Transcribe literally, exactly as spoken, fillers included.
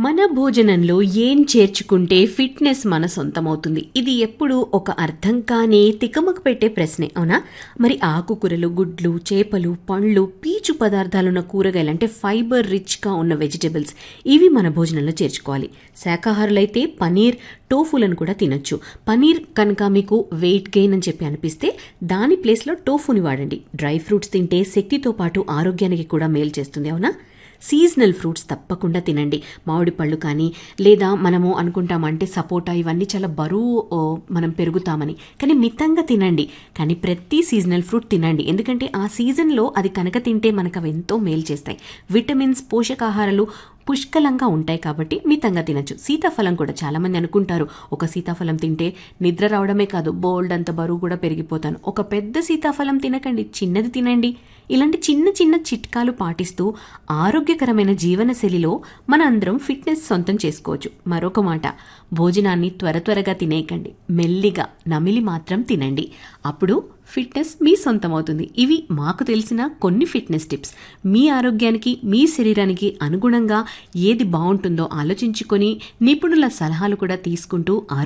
మన భోజనంలో ఏం చేర్చుకుంటే ఫిట్నెస్ మన సొంతమవుతుంది? ఇది ఎప్పుడు ఒక అర్థం కాని తికమక పెట్టే ప్రశ్నే, అవునా? మరి ఆకుకూరలు, గుడ్లు, చేపలు, పండ్లు, పీచు పదార్థాలున్న కూరగాయలు అంటే ఫైబర్ రిచ్గా ఉన్న వెజిటబుల్స్ ఇవి మన భోజనంలో చేర్చుకోవాలి. శాకాహారులైతే పనీర్, టోఫులను కూడా తినొచ్చు. పనీర్ కనుక మీకు వెయిట్ గెయిన్ అని చెప్పి అనిపిస్తే దాని ప్లేస్లో టోఫుని వాడండి. డ్రై ఫ్రూట్స్ తింటే శక్తితో పాటు ఆరోగ్యానికి కూడా మేలు చేస్తుంది, అవునా? సీజనల్ ఫ్రూట్స్ తప్పకుండా తినండి. మామిడి పళ్ళు కానీ, లేదా మనము అనుకుంటామంటే సపోటా, ఇవన్నీ చాలా బరువు ఓ, మనం పెరుగుతామని, కానీ మితంగా తినండి. కానీ ప్రతి సీజనల్ ఫ్రూట్ తినండి, ఎందుకంటే ఆ సీజన్లో అది కనుక తింటే మనకు అవి ఎంతో మేలు చేస్తాయి. విటమిన్స్, పోషకాహారాలు పుష్కలంగా ఉంటాయి కాబట్టి మితంగా తినచ్చు. సీతాఫలం కూడా చాలామంది అనుకుంటారు ఒక సీతాఫలం తింటే నిద్ర రావడమే కాదు బోల్డ్ అంత బరువు కూడా పెరిగిపోతాను. ఒక పెద్ద సీతాఫలం తినకండి, చిన్నది తినండి. ఇలాంటి చిన్న చిన్న చిట్కాలు పాటిస్తూ ఆరోగ్యకరమైన జీవనశైలిలో మన అందరం ఫిట్నెస్ సొంతం చేసుకోవచ్చు. మరొక మాట, భోజనాన్ని త్వర త్వరగా తినేయకండి, మెల్లిగా నమిలి మాత్రం తినండి. అప్పుడు ఫిట్నెస్ మీ సొంతం అవుతుంది. ఇవి మాకు తెలిసిన కొన్ని ఫిట్నెస్ టిప్స్. మీ ఆరోగ్యానికి, మీ శరీరానికి అనుగుణంగా ఏది బాగుంటుందో ఆలోచించుకొని నిపుణుల సలహాలు కూడా తీసుకుంటూ